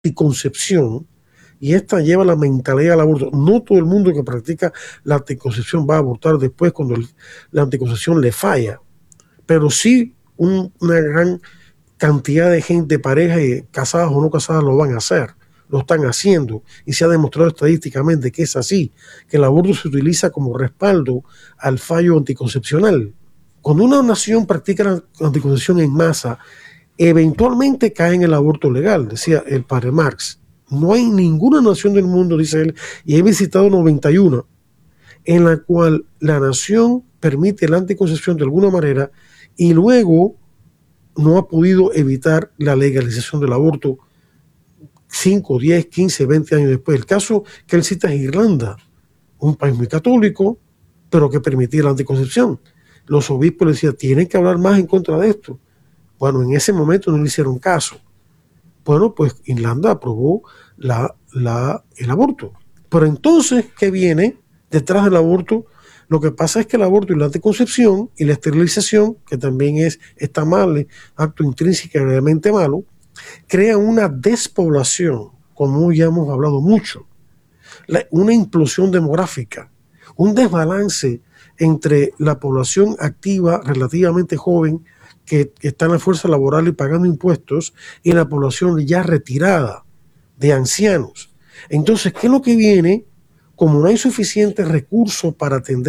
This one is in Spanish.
anticoncepción, y esta lleva la mentalidad al aborto. No todo el mundo que practica la anticoncepción va a abortar después cuando la anticoncepción le falla, pero sí una gran cantidad de gente, parejas casadas o no casadas, lo van a hacer, lo están haciendo, y se ha demostrado estadísticamente que es así, que el aborto se utiliza como respaldo al fallo anticoncepcional. Cuando una nación practica la anticoncepción en masa, eventualmente cae en el aborto legal, decía el padre Marx. No hay ninguna nación del mundo, dice él, y he visitado 91, en la cual la nación permite la anticoncepción de alguna manera y luego no ha podido evitar la legalización del aborto 5, 10, 15, 20 años después. El caso que él cita es Irlanda, un país muy católico, pero que permitía la anticoncepción. Los obispos le decían, tienen que hablar más en contra de esto. Bueno, en ese momento no le hicieron caso. Bueno, pues Irlanda aprobó el aborto. Pero entonces, ¿qué viene detrás del aborto? Lo que pasa es que el aborto y la anticoncepción y la esterilización, que también está mal, acto intrínsecamente malo, crea una despoblación, como ya hemos hablado mucho, una implosión demográfica, un desbalance entre la población activa relativamente joven que está en la fuerza laboral y pagando impuestos y la población ya retirada de ancianos. Entonces, ¿qué es lo que viene? Como no hay suficientes recursos para atender